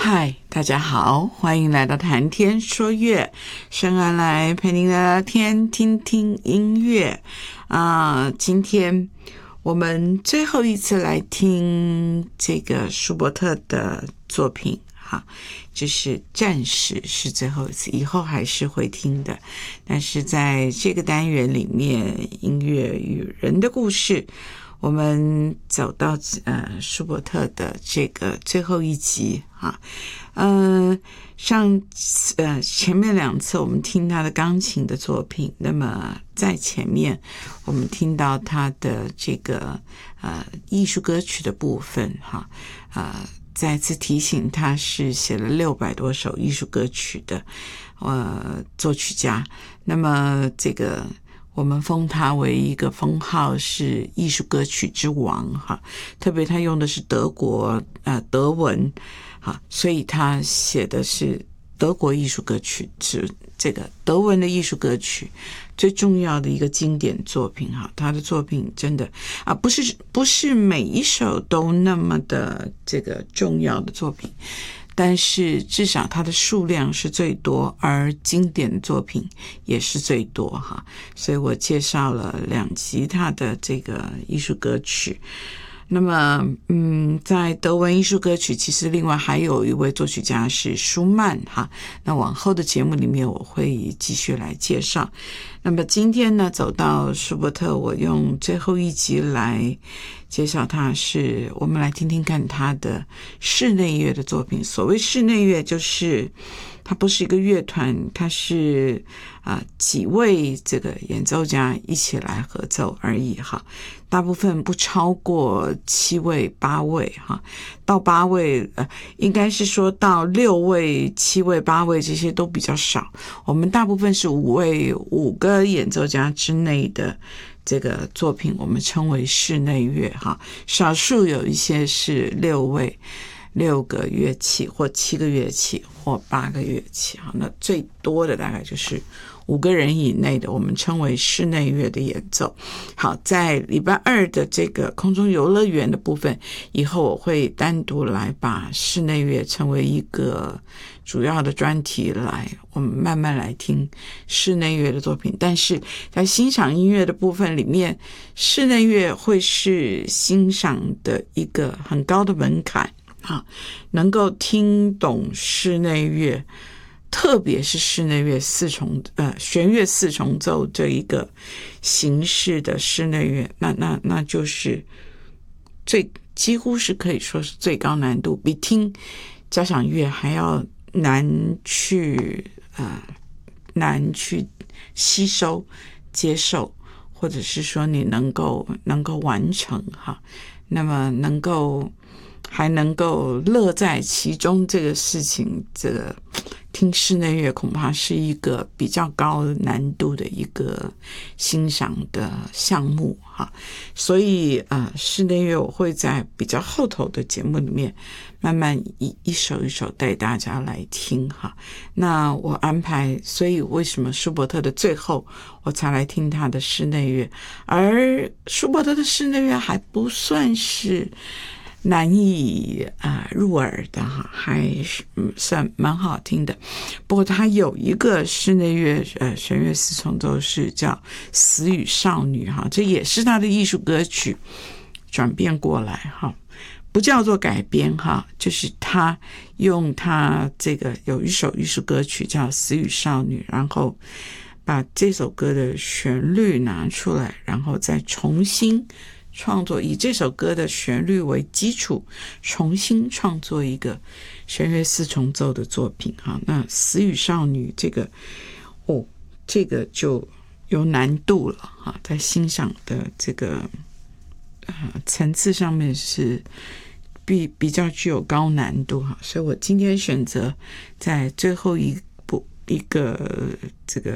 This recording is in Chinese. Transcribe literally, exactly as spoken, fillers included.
嗨，大家好，欢迎来到谈天说乐，深安来陪您聊聊天，听听音乐啊、呃。今天我们最后一次来听这个舒伯特的作品哈，就是暂时是最后一次，以后还是会听的。但是在这个单元里面，音乐与人的故事，我们走到呃舒伯特的这个最后一集啊，呃上呃前面两次我们听他的钢琴的作品，那么在前面我们听到他的这个呃艺术歌曲的部分哈，呃再次提醒他是写了六百多首艺术歌曲的呃作曲家，那么这个我们封他为一个封号是艺术歌曲之王哈，特别他用的是德国呃德文哈，所以他写的是德国艺术歌曲，是这个德文的艺术歌曲最重要的一个经典作品哈。他的作品真的啊，不是不是每一首都那么的这个重要的作品，但是至少它的数量是最多，而经典的作品也是最多哈。所以我介绍了两集他的这个艺术歌曲。那么嗯，在德文艺术歌曲其实另外还有一位作曲家是舒曼哈，那往后的节目里面我会继续来介绍。那么今天呢，走到舒伯特，我用最后一集来介绍他，是我们来听听看他的室内乐的作品。所谓室内乐，就是它不是一个乐团，它是啊、呃、几位这个演奏家一起来合奏而已哈，大部分不超过七位八位哈，到八位呃应该是说到六位七位八位这些都比较少，我们大部分是五位五个演奏家之内的这个作品我们称为室内乐哈，少数有一些是六位六个乐器或七个乐器或八个乐器哈，那最多的大概就是五个人以内的我们称为室内乐的演奏。好，在礼拜二的这个空中游乐园的部分，以后我会单独来把室内乐成为一个主要的专题来，我们慢慢来听室内乐的作品。但是在欣赏音乐的部分里面，室内乐会是欣赏的一个很高的门槛啊，能够听懂室内乐，特别是室内乐四重呃弦乐四重奏这一个形式的室内乐，那那那就是最几乎是可以说是最高难度，比听交响乐还要难去呃难去吸收接受，或者是说你能够能够完成哈，那么能够还能够乐在其中，这个事情这个听室内乐恐怕是一个比较高难度的一个欣赏的项目哈，所以呃，室内乐我会在比较后头的节目里面慢慢一一首一首带大家来听哈。那我安排，所以为什么舒伯特的最后我才来听他的室内乐，而舒伯特的室内乐还不算是难以啊、呃、入耳的哈，还是、嗯、算蛮好听的。不过它有一个室内乐呃弦乐四重奏是叫《死与少女》哈，这也是他的艺术歌曲转变过来哈，不叫做改编哈，就是他用他这个有一首艺术歌曲叫《死与少女》，然后把这首歌的旋律拿出来，然后再重新创作，以这首歌的旋律为基础，重新创作一个弦乐四重奏的作品哈。那死与少女这个哦，这个就有难度了哈，在欣赏的这个呃层次上面是比比较具有高难度哈，所以我今天选择在最后一部一个这个